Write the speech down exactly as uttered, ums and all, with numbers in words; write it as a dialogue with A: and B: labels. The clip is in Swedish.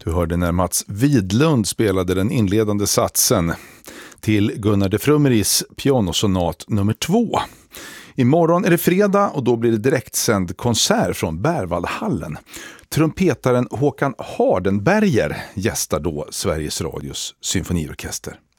A: Du hörde när Mats Widlund spelade den inledande satsen till Gunnar de Frummeris pianosonat nummer två. Imorgon är det fredag och då blir det direktsänd konsert från Berwaldhallen. Trumpetaren Håkan Hardenberger gästar då Sveriges Radios symfoniorkester.